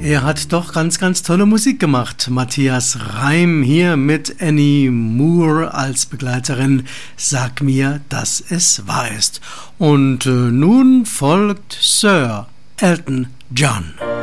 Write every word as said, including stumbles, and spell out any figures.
Er hat doch ganz, ganz tolle Musik gemacht. Matthias Reim hier mit Annie Moore als Begleiterin. Sag mir, dass es wahr ist. Und äh, nun folgt Sir Elton John.